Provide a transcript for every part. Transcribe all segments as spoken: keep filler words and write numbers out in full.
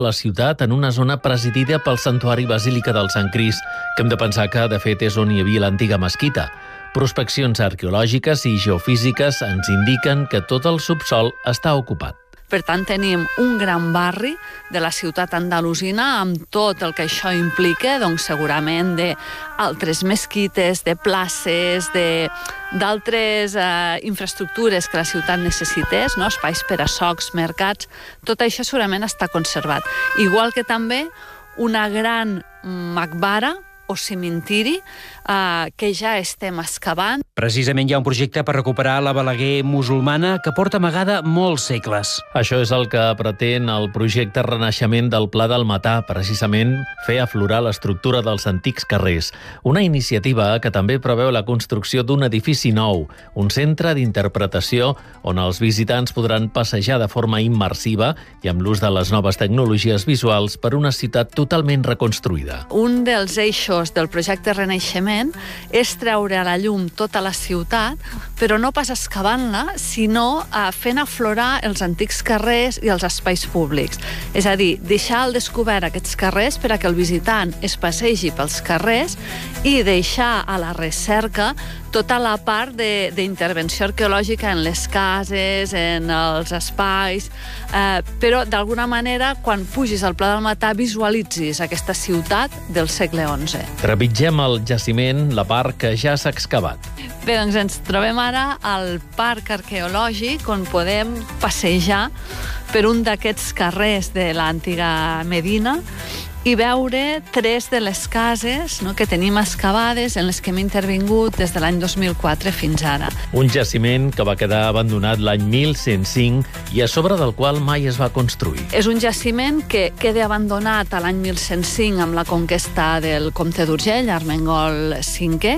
la ciutat en una zona presidida pel santuari Basílica del Sant Crist, que hem de pensar que, de fet, és on hi havia l'antiga mesquita. Prospeccions arqueològiques i geofísiques ens indiquen que tot el subsòl està ocupat. Per tant, tenim un gran barri de la ciutat andalusina amb tot el que això implica, doncs segurament d'altres mesquites, de places, de d'altres eh, infraestructures que la ciutat necessités, no? Espais per a socs, mercats, tot això segurament està conservat. Igual que també una gran maqbara o cementiri eh, que ja estem excavant. Precisament hi ha un projecte per recuperar la Balaguer musulmana que porta amagada molts segles. Això és el que pretén el projecte Renaixement del Pla del Matà, precisament fer aflorar l'estructura dels antics carrers. Una iniciativa que també preveu la construcció d'un edifici nou, un centre d'interpretació on els visitants podran passejar de forma immersiva i amb l'ús de les noves tecnologies visuals per una ciutat totalment reconstruïda. Un dels eixos del projecte Renaixement és treure a la llum tota la ciutat, però no pas excavant-la, sinó eh, fent aflorar els antics carrers i els espais públics. És a dir, deixar al descobert aquests carrers per a que el visitant es passegi pels carrers i deixar a la recerca tota la part d'intervenció arqueològica en les cases, en els espais, eh, però d'alguna manera, quan pugis al Pla del Matà, visualitzis aquesta ciutat del segle onze. Trepitgem el jaciment, la part que ja s'ha excavat. Bé, doncs ens trobem ara al Parc Arqueològic, on podem passejar per un d'aquests carrers de l'antiga Medina i veure tres de les cases, no, que tenim excavades, en les que hem intervingut des de l'any dos mil quatre fins ara. Un jaciment que va quedar abandonat l'any mil cent cinc i a sobre del qual mai es va construir. És un jaciment que queda abandonat a l'any mil cent cinc amb la conquesta del comte d'Urgell, Armengol cinquè,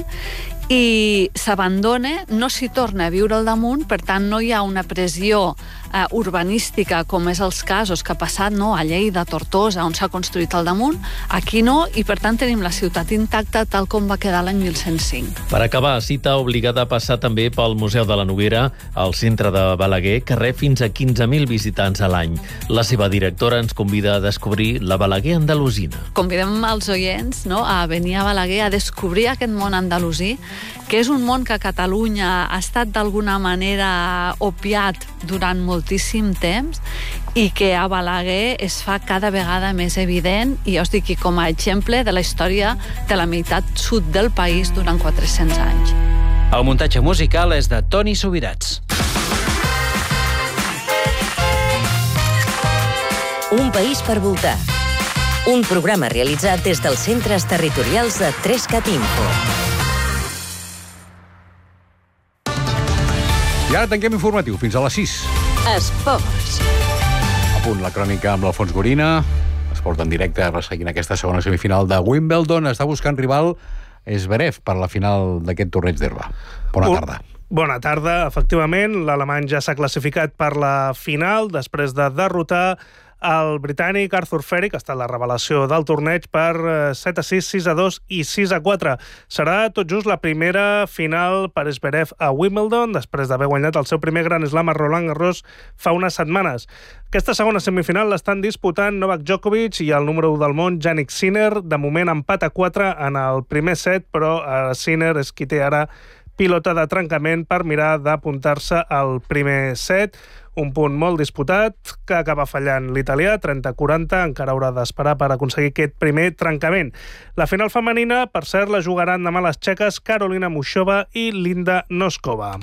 i s'abandona, no s'hi torna a viure al damunt, per tant no hi ha una pressió eh, urbanística com és els casos que ha passat, no, a Lleida, a Tortosa, on s'ha construït al damunt. Aquí no, i per tant tenim la ciutat intacta tal com va quedar l'any mil cent cinc. Per acabar, cita obligada a passar també pel Museu de la Noguera, al centre de Balaguer, que rep fins a quinze mil visitants a l'any. La seva directora ens convida a descobrir la Balaguer andalusina. Convidem els oients, no, a venir a Balaguer a descobrir aquest món andalusí, que és un món que a Catalunya ha estat d'alguna manera obviat durant moltíssim temps i que a Balaguer es fa cada vegada més evident, i jo us dic com a exemple de la història de la meitat sud del país durant quatre-cents anys. El muntatge musical és de Toni Subirats. Un país per voltar. Un programa realitzat des dels centres territorials de Trescat Info. I ara tanquem informatiu fins a les sis. Esports. A punt la crònica amb l'Alfons Gorina. Esport en directe, resseguint aquesta segona semifinal de Wimbledon. Està buscant rival Zverev per la final d'aquest torneig d'herba. Bona tarda. Bona tarda. Efectivament, l'alemany ja s'ha classificat per la final després de derrotar el britànic Arthur Ferry, que ha estat la revelació del torneig, per set a sis, sis a dos i sis a quatre. Serà tot just la primera final per Zverev a Wimbledon, després d'haver guanyat el seu primer Grand Slam a Roland Garros fa unes setmanes. Aquesta segona semifinal l'estan disputant Novak Djokovic i el número u del món, Jannik Sinner. De moment empat a quatre en el primer set, però Sinner és qui té ara pilota de trencament per mirar d'apuntar-se al primer set. Un punt molt disputat que acaba fallant l'italià, trenta a quaranta, encara haurà d'esperar per aconseguir aquest primer trencament. La final femenina, per cert, la jugaran demà les txeques Karolina Mušová i Linda Noskova.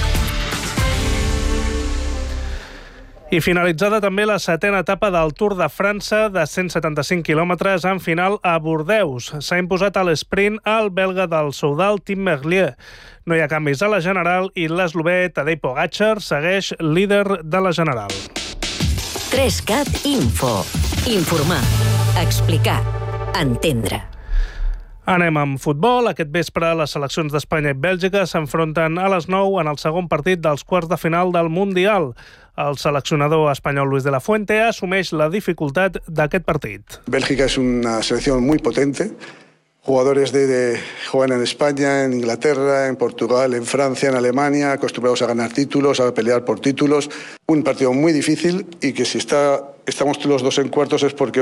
I finalitzada també la setena etapa del Tour de França de cent setanta-cinc quilòmetres en final a Bordeus. S'ha imposat a l'esprint el belga del Soudal, Tim Merlier. No hi ha canvis a la general i l'eslovè Tadej Pogačar segueix líder de la general. Trescat Info. Informar. Explicar. Entendre. Anem amb futbol. Aquest vespre les seleccions d'Espanya i Bèlgica s'enfronten a les nou en el segon partit dels quarts de final del Mundial. El seleccionador espanyol Luis de la Fuente assumeix la dificultat d'aquest partit. Bélgica es una selección muy potente. Jugadores de, de juegan en España, en Inglaterra, en Portugal, en Francia, en Alemania, acostumbrados a ganar títulos, a pelear por títulos. Un partido muy difícil y que si está estamos los dos en cuartos es porque